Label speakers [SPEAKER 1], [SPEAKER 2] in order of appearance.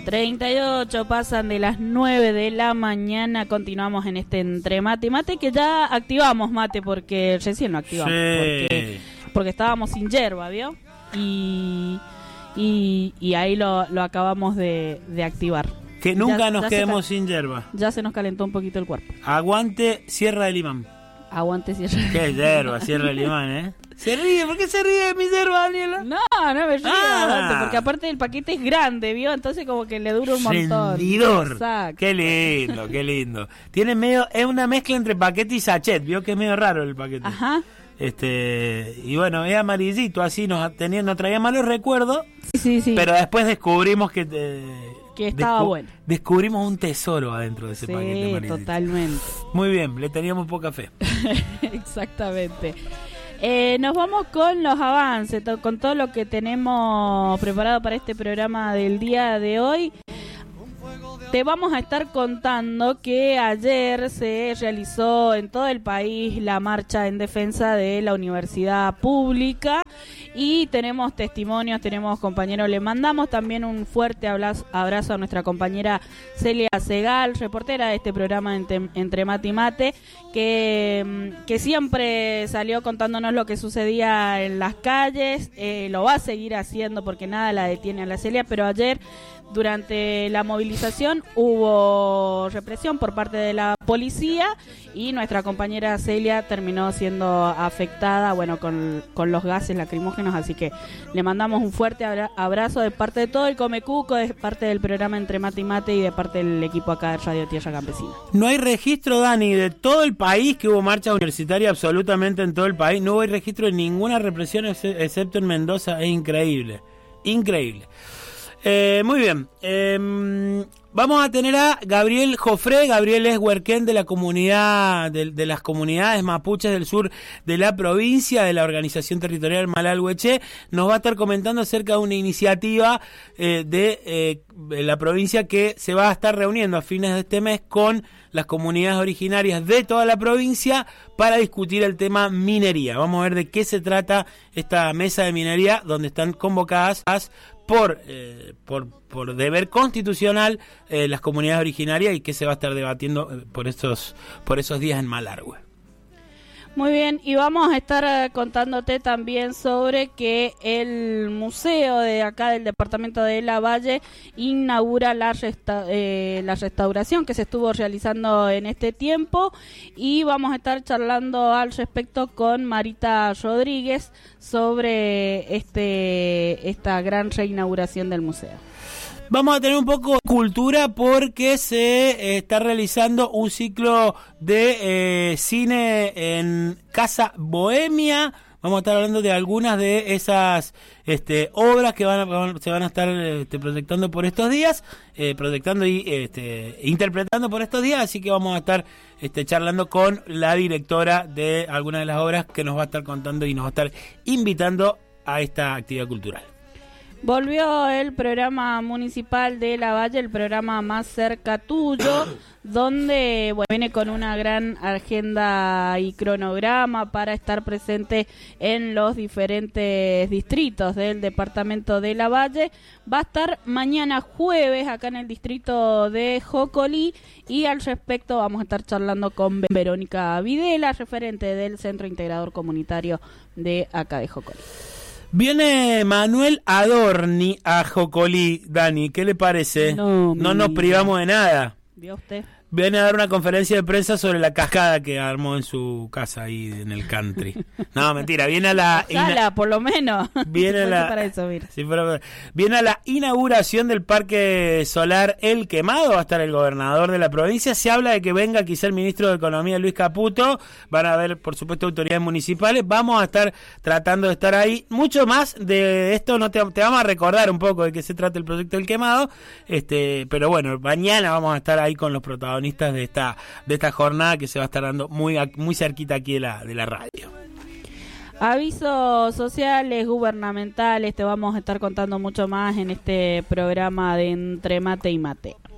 [SPEAKER 1] 38 pasan de las 9 de la mañana. Continuamos en este Entre Mate y Mate, que ya activamos mate porque recién lo activamos. Sí. Porque estábamos sin yerba, ¿vio? Y ahí lo acabamos de activar.
[SPEAKER 2] Que nunca nos quedemos sin yerba.
[SPEAKER 1] Ya se nos calentó un poquito el cuerpo.
[SPEAKER 2] Aguante Sierra del Imán.
[SPEAKER 1] Aguante Sierra del Imán.
[SPEAKER 2] Qué yerba, Sierra del Imán, ¿eh? Se ríe, ¿por qué se ríe de mi yerba, Daniela?
[SPEAKER 1] No me río, porque aparte el paquete es grande, ¿vio? Entonces como que le dura un montón.
[SPEAKER 2] Rendidor.
[SPEAKER 1] Exacto.
[SPEAKER 2] Qué lindo, qué lindo. Tiene es una mezcla entre paquete y sachet, ¿vio? Que es medio raro el paquete.
[SPEAKER 1] Ajá.
[SPEAKER 2] Y bueno, es amarillito, así nos traía malos recuerdos.
[SPEAKER 1] Sí.
[SPEAKER 2] Pero después descubrimos que
[SPEAKER 1] estaba bueno.
[SPEAKER 2] Descubrimos un tesoro adentro de ese paquete amarillito.
[SPEAKER 1] Totalmente.
[SPEAKER 2] Muy bien, le teníamos poca fe.
[SPEAKER 1] Exactamente. Nos vamos con los avances, con todo lo que tenemos preparado para este programa del día de hoy. Te vamos a estar contando que ayer se realizó en todo el país la marcha en defensa de la universidad pública y tenemos testimonios, tenemos compañeros. Le mandamos también un fuerte abrazo a nuestra compañera Celia Segal, reportera de este programa Entre Mate y Mate, que siempre salió contándonos lo que sucedía en las calles. Lo va a seguir haciendo porque nada la detiene a la Celia, pero ayer durante la movilización hubo represión por parte de la policía y nuestra compañera Celia terminó siendo afectada, con los gases lacrimógenos, así que le mandamos un fuerte abrazo de parte de todo el Comecuco, de parte del programa Entre Mate y Mate y de parte del equipo acá de Radio Tierra Campesina.
[SPEAKER 2] No hay registro, Dani, de todo el país que hubo marcha universitaria, absolutamente en todo el país, no hubo registro de ninguna represión excepto en Mendoza. Es increíble, increíble. Muy bien, vamos a tener a Gabriel Jofré. Gabriel es huerquén de la comunidad de las comunidades mapuches del sur de la provincia, de la organización territorial Malalhueche. Nos va a estar comentando acerca de una iniciativa de la provincia que se va a estar reuniendo a fines de este mes con las comunidades originarias de toda la provincia para discutir el tema minería. Vamos a ver de qué se trata esta mesa de minería, donde están convocadas por deber constitucional las comunidades originarias y que se va a estar debatiendo por esos días en Malargüe.
[SPEAKER 1] Muy bien, y vamos a estar contándote también sobre que el museo de acá del departamento de La Valle inaugura la restauración que se estuvo realizando en este tiempo, y vamos a estar charlando al respecto con Marita Rodríguez sobre esta gran reinauguración del museo.
[SPEAKER 2] Vamos a tener un poco de cultura porque se está realizando un ciclo de cine en Casa Bohemia. Vamos a estar hablando de algunas de esas obras que se van a estar proyectando por estos días, proyectando y interpretando por estos días. Así que vamos a estar charlando con la directora de algunas de las obras que nos va a estar contando y nos va a estar invitando a esta actividad cultural.
[SPEAKER 1] Volvió el programa municipal de La Valle, el programa Más Cerca Tuyo, donde viene con una gran agenda y cronograma para estar presente en los diferentes distritos del departamento de La Valle. Va a estar mañana jueves acá en el distrito de Jocolí, y al respecto vamos a estar charlando con Verónica Videla, referente del Centro Integrador Comunitario de acá de Jocolí.
[SPEAKER 2] Viene Manuel Adorni a Jocolí, Dani, ¿qué le parece? No nos privamos de nada.
[SPEAKER 1] ¿Vio usted?
[SPEAKER 2] Viene a dar una conferencia de prensa sobre la cascada que armó en su casa ahí en el country. No, mentira, viene a la...
[SPEAKER 1] Sala, por lo menos.
[SPEAKER 2] Viene a la...
[SPEAKER 1] Para eso, mira.
[SPEAKER 2] Sí, viene a la inauguración del Parque Solar El Quemado. Va a estar el gobernador de la provincia. Se habla de que venga quizá el ministro de Economía, Luis Caputo. Van a haber, por supuesto, autoridades municipales. Vamos a estar tratando de estar ahí. Mucho más de esto no te vamos a recordar un poco de qué se trata el proyecto El Quemado. Pero bueno, mañana vamos a estar ahí con los protagonistas de esta jornada que se va a estar dando muy cerquita aquí de la radio.
[SPEAKER 1] Avisos sociales, gubernamentales, te vamos a estar contando mucho más en este programa de Entre Mate y Mate.